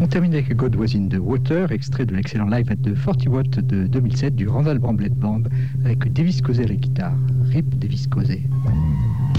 On termine avec God Was in the Water, extrait de l'excellent live de 40 Watt de 2007 du Randall Bramblett Band avec Davis Cousey à la guitare. RIP Davis Cousey.